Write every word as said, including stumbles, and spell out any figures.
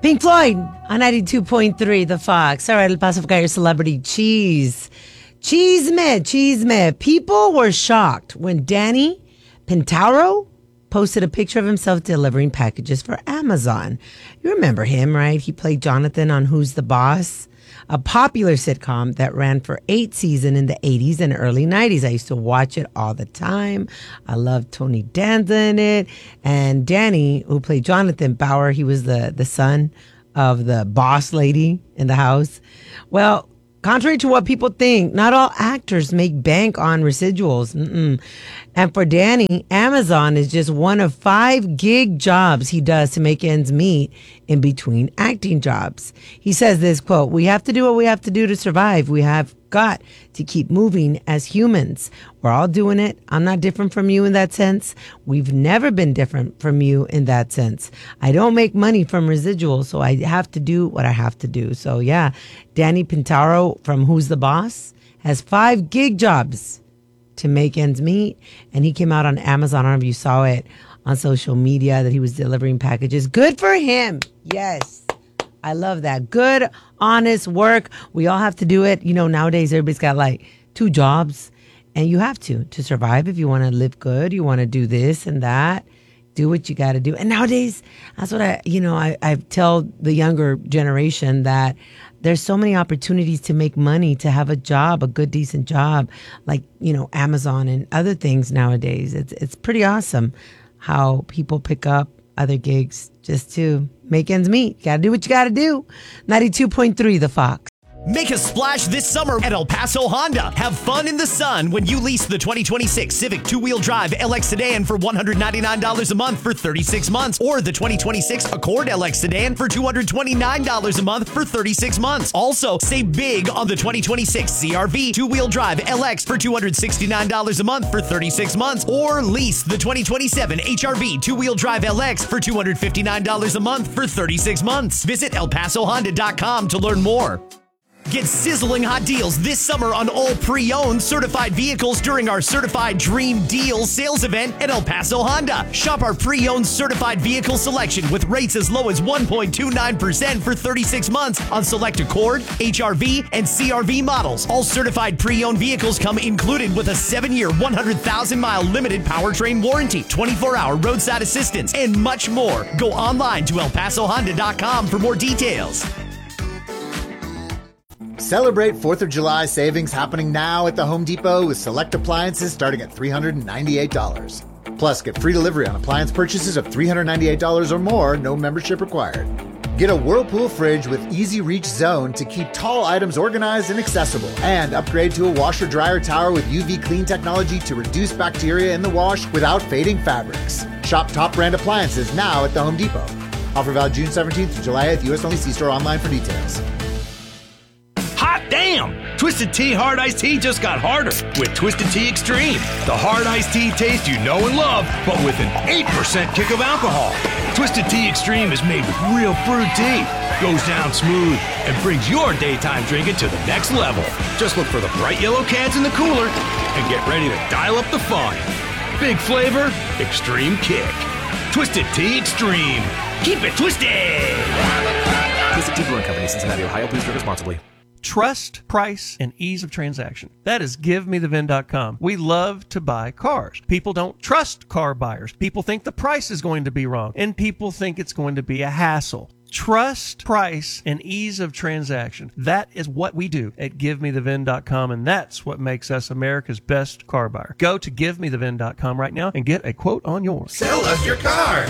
Pink Floyd on ninety-two point three, The Fox. All right, El Paso got your celebrity cheese. Cheese me, cheese me. People were shocked when Danny Pintauro posted a picture of himself delivering packages for Amazon. You remember him, right? He played Jonathan on Who's the Boss, a popular sitcom that ran for eight seasons in the eighties and early nineties. I used to watch it all the time. I loved Tony Danza in it. And Danny, who played Jonathan Bauer, he was the, the son of the boss lady in the house. Well, contrary to what people think, not all actors make bank on residuals. Mm-mm. And for Danny, Amazon is just one of five gig jobs he does to make ends meet in between acting jobs. He says this, quote, "We have to do what we have to do to survive. We have got to keep moving as humans. We're all doing it. I'm not different from you in that sense. We've never been different from you in that sense. I don't make money from residuals, so I have to do what I have to do." So yeah, Danny Pintauro from Who's the Boss has five gig jobs to make ends meet. And he came out on Amazon. I don't know if you saw it on social media that he was delivering packages. Good for him. Yes. I love that. Good, honest work. We all have to do it. You know, nowadays everybody's got like two jobs and you have to, to survive. If you want to live good, you want to do this and that, do what you got to do. And nowadays, that's what I, you know, I, I tell the younger generation that there's so many opportunities to make money, to have a job, a good, decent job, like, you know, Amazon and other things nowadays. It's it's pretty awesome how people pick up other gigs just to make ends meet. You got to do what you got to do. ninety-two point three, The Fox. Make a splash this summer at El Paso Honda. Have fun in the sun when you lease the twenty twenty-six Civic two-wheel drive L X sedan for one hundred ninety-nine dollars a month for thirty-six months, or the twenty twenty-six Accord L X sedan for two hundred twenty-nine dollars a month for thirty-six months. Also, save big on the twenty twenty-six C R V two-wheel drive L X for two hundred sixty-nine dollars a month for thirty-six months, or lease the twenty twenty-seven H R V two-wheel drive L X for two hundred fifty-nine dollars a month for thirty-six months. Visit el paso honda dot com to learn more. Get sizzling hot deals this summer on all pre-owned certified vehicles during our Certified Dream Deal sales event at El Paso Honda. Shop our pre-owned certified vehicle selection with rates as low as one point two nine percent for thirty-six months on select Accord, H R V, and C R V models. All certified pre-owned vehicles come included with a seven-year, one hundred thousand mile limited powertrain warranty, twenty-four hour roadside assistance, and much more. Go online to el paso honda dot com for more details. Celebrate fourth of July savings happening now at the Home Depot with select appliances starting at three hundred ninety-eight dollars. Plus, get free delivery on appliance purchases of three hundred ninety-eight dollars or more, no membership required. Get a Whirlpool fridge with Easy Reach Zone to keep tall items organized and accessible. And upgrade to a washer-dryer tower with U V clean technology to reduce bacteria in the wash without fading fabrics. Shop top brand appliances now at the Home Depot. Offer valid June seventeenth to July eighth, U S only. See store online for details. Hot damn! Twisted Tea Hard Iced Tea just got harder with Twisted Tea Extreme. The hard iced tea taste you know and love, but with an eight percent kick of alcohol. Twisted Tea Extreme is made with real brewed tea, goes down smooth, and brings your daytime drinking to the next level. Just look for the bright yellow cans in the cooler and get ready to dial up the fun. Big flavor, extreme kick. Twisted Tea Extreme. Keep it twisted! Twisted Tea Brewing Company, Cincinnati, Ohio. Please drink responsibly. Trust, price, and ease of transaction. That is give me the vin dot com. We love to buy cars. People don't trust car buyers. People think the price is going to be wrong, and people think it's going to be a hassle. Trust, price, and ease of transaction. That is what we do at give me the vin dot com, and that's what makes us America's best car buyer. Go to give me the vin dot com right now and get a quote on yours. Sell us your car.